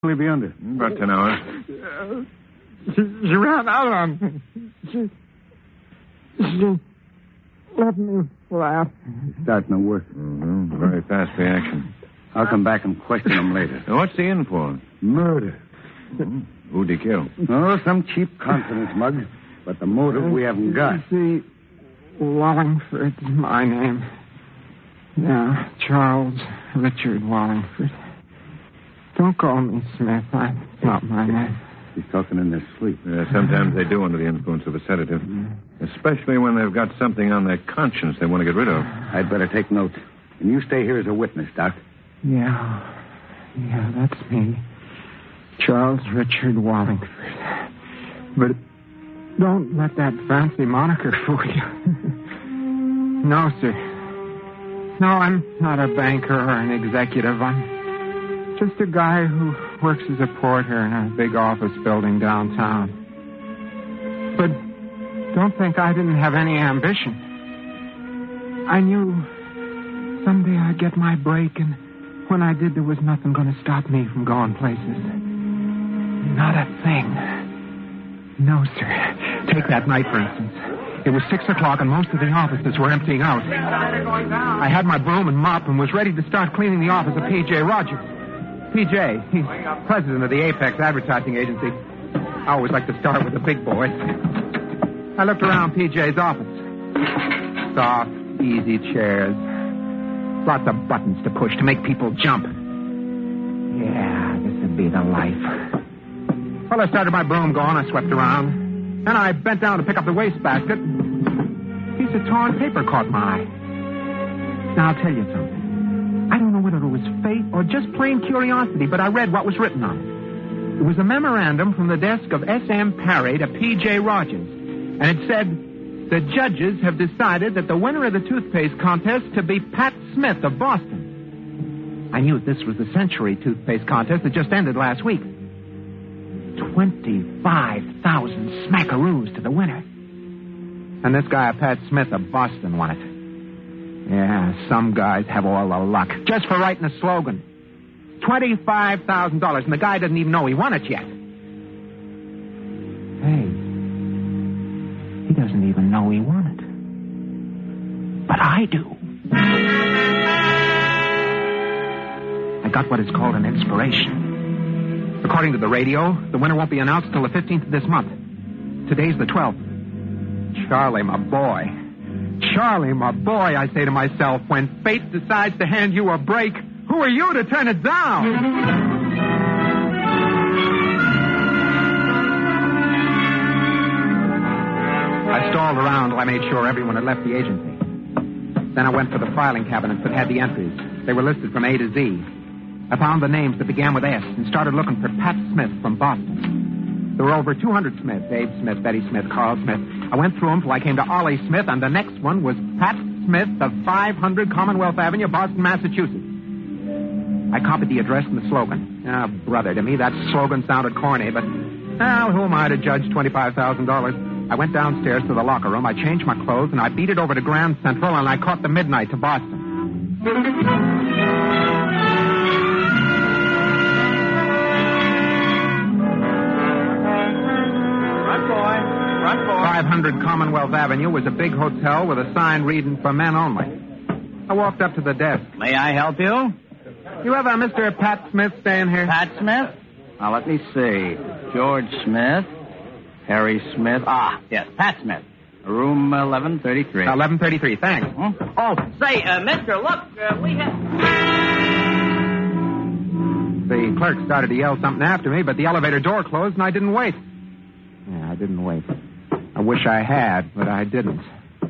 will he be under? About 10 hours. She ran out on me. She let me laugh. He's starting to work. Mm-hmm. Very fast reaction. I'll come back and question him later. Now, what's he in for? Murder. Mm-hmm. Who'd he kill? Oh, some cheap confidence mug. But the motive we haven't got. See, Wallingford's my name. Yeah, Charles Richard Wallingford. Don't call me Smith. That's not my name. He's talking in their sleep. Sometimes they do under the influence of a sedative. Especially when they've got something on their conscience they want to get rid of. I'd better take note. And you stay here as a witness, Doc. Yeah, that's me. Charles Richard Wallingford. But don't let that fancy moniker fool you. No, sir. No, I'm not a banker or an executive. I'm just a guy who works as a porter in a big office building downtown. But don't think I didn't have any ambition. I knew someday I'd get my break, and when I did, there was nothing going to stop me from going places. Not a thing. No, sir. Take that night, for instance. It was 6 o'clock, and most of the offices were emptying out. I had my broom and mop and was ready to start cleaning the office of P.J. Rogers. P.J., he's president of the Apex Advertising Agency. I always like to start with the big boys. I looked around P.J.'s office. Soft, easy chairs. Lots of buttons to push to make people jump. Yeah, this would be the life. Well, I started my broom going. I swept around. Then I bent down to pick up the wastebasket. A piece of torn paper caught my eye. Now, I'll tell you something. I don't know whether it was fate or just plain curiosity, but I read what was written on it. It was a memorandum from the desk of S.M. Parry to P.J. Rogers. And it said, the judges have decided that the winner of the toothpaste contest to be Pat Smith of Boston. I knew this was the Century toothpaste contest that just ended last week. 25,000 smackaroos to the winner. And this guy, Pat Smith of Boston, won it. Yeah, some guys have all the luck. Just for writing a slogan. $25,000, and the guy doesn't even know he won it yet. Hey, he doesn't even know he won it. But I do. I got what is called an inspiration. According to the radio, the winner won't be announced till the 15th of this month. Today's the 12th. Charlie, my boy. Charlie, my boy, I say to myself, when fate decides to hand you a break, who are you to turn it down? I stalled around till I made sure everyone had left the agency. Then I went for the filing cabinets that had the entries. They were listed from A to Z. I found the names that began with S and started looking for Pat Smith from Boston. There were over 200 Smiths, Abe Smith, Betty Smith, Carl Smith. I went through them till I came to Ollie Smith, and the next one was Pat Smith of 500 Commonwealth Avenue, Boston, Massachusetts. I copied the address and the slogan. Ah, brother, to me that slogan sounded corny, but, well, who am I to judge $25,000? I went downstairs to the locker room, I changed my clothes, and I beat it over to Grand Central, and I caught the midnight to Boston. Run, boy. 500 Commonwealth Avenue was a big hotel with a sign reading for men only. I walked up to the desk. May I help you? You have a Mr. Pat Smith staying here? Pat Smith? Now, let me see. George Smith. Harry Smith. Ah, yes, Pat Smith. Room 1133. 1133, thanks. Oh, say, mister, look, we have... The clerk started to yell something after me, but the elevator door closed and I didn't wait. Yeah, I didn't wait. I wish I had, but I didn't.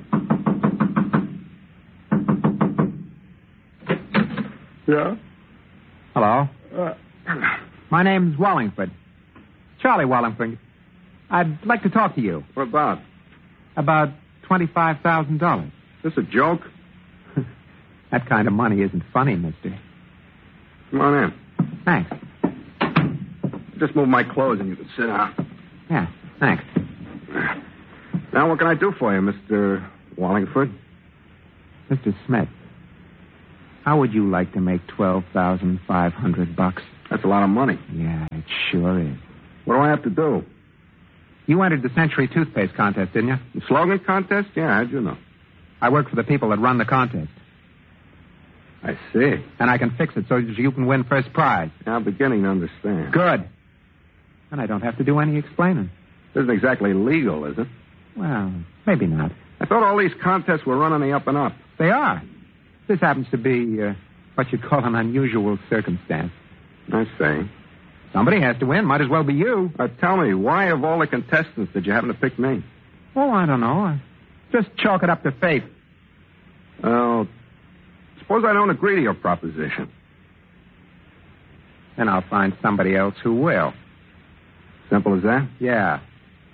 Yeah? Hello? My name's Wallingford. Charlie Wallingford. I'd like to talk to you. What about? About $25,000. This a joke? That kind of money isn't funny, mister. Come on in. Thanks. Just move my clothes and you can sit down. Yeah, thanks. Now, what can I do for you, Mr. Wallingford? Mr. Smith. How would you like to make $12,500? That's a lot of money. Yeah, it sure is. What do I have to do? You entered the Century Toothpaste contest, didn't you? The slogan contest? Yeah, how'd you know? I work for the people that run the contest. I see. And I can fix it so that you can win first prize. Yeah, I'm beginning to understand. Good. And I don't have to do any explaining. It isn't exactly legal, is it? Well, maybe not. I thought all these contests were run on the up and up. They are. This happens to be what you'd call an unusual circumstance. I see. Somebody has to win. Might as well be you. Tell me, why of all the contestants did you happen to pick me? Oh, I don't know. Just chalk it up to fate. Well, suppose I don't agree to your proposition. Then I'll find somebody else who will. Simple as that? Yeah.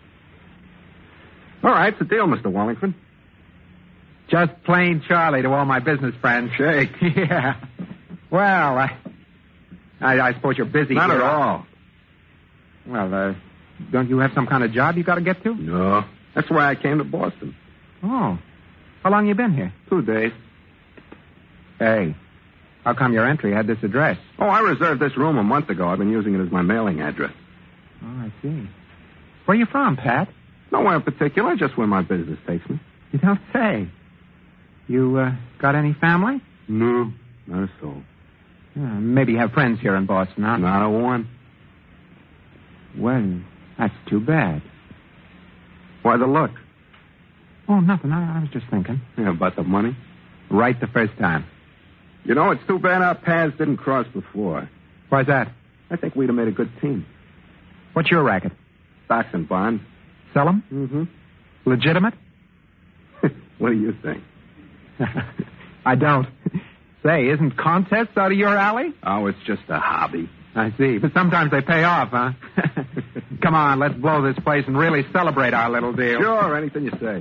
All right, it's a deal, Mr. Wallingford. Just plain Charlie to all my business friends. Shake. Yeah. Well, I suppose you're busy. Not here. at all. Well, don't you have some kind of job you got to get to? No. That's why I came to Boston. Oh. How long you been here? 2 days. Hey, how come your entry had this address? Oh, I reserved this room a month ago. I've been using it as my mailing address. Oh, I see. Where you from, Pat? Nowhere in particular, just where my business takes me. You don't say. You got any family? No, not a soul. Maybe you have friends here in Boston, huh? Not a one. Well, that's too bad. Why the look? Oh, nothing. I was just thinking. Yeah, about the money? Right the first time. You know, it's too bad our paths didn't cross before. Why's that? I think we'd have made a good team. What's your racket? Stocks and bonds. Sell them? Mm-hmm. Legitimate? What do you think? I don't. Say, isn't contests out of your alley? Oh, it's just a hobby. I see. But sometimes they pay off, huh? Come on, let's blow this place and really celebrate our little deal. Sure, anything you say.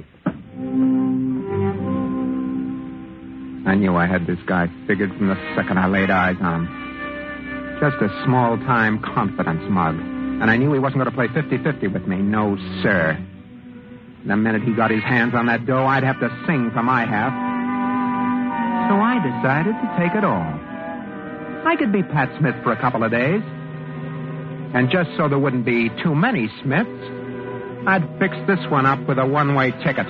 I knew I had this guy figured from the second I laid eyes on him. Just a small-time confidence mug. And I knew he wasn't going to play 50-50 with me. No, sir. The minute he got his hands on that dough, I'd have to sing for my half. So I decided to take it all. I could be Pat Smith for a couple of days. And just so there wouldn't be too many Smiths, I'd fix this one up with a one-way ticket.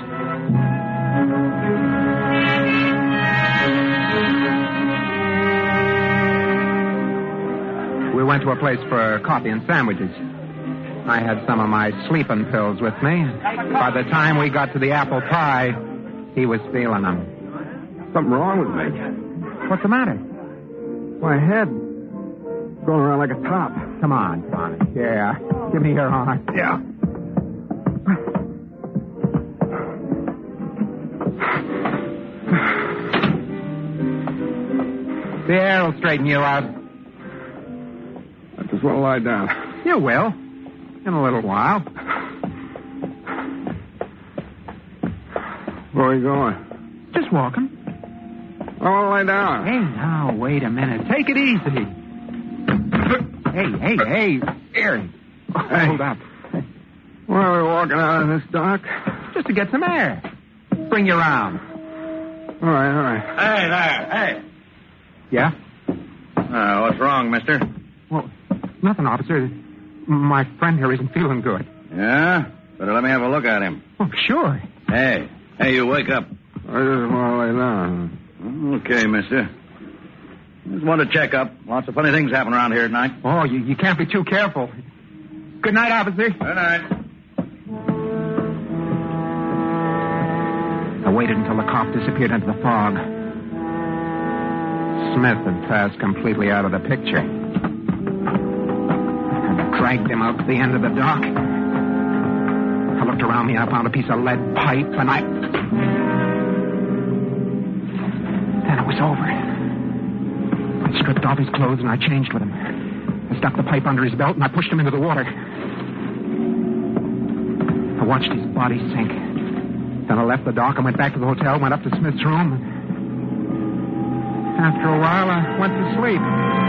We went to a place for coffee and sandwiches. I had some of my sleeping pills with me. By the time we got to the apple pie, he was feeling them. Something wrong with me. What's the matter? My head going around like a top. Come on. Yeah. Give me your arm. Yeah. The air will straighten you out. I just want to lie down. You will. In a little while. Where are we going? Just walking. I want to lie down. Hey, now, wait a minute. Take it easy. Hey. Here. Hold up. Why are we walking out in this dark? Just to get some air. Bring you around. All right. Hey there. Hey. Yeah? What's wrong, mister? Well, nothing, officer. My friend here isn't feeling good. Yeah? Better let me have a look at him. Oh, sure. Hey, you wake up. I just want to lay down. Okay, mister. Just wanted to check up. Lots of funny things happen around here tonight. Oh, you can't be too careful. Good night, officer. Good night. I waited until the cop disappeared into the fog. Smith had passed completely out of the picture. I dragged him out to the end of the dock. I looked around me and I found a piece of lead pipe, and then it was over. I stripped off his clothes and I changed with him. I stuck the pipe under his belt and I pushed him into the water. I watched his body sink. Then I left the dock and went back to the hotel, went up to Smith's room. After a while, I went to sleep.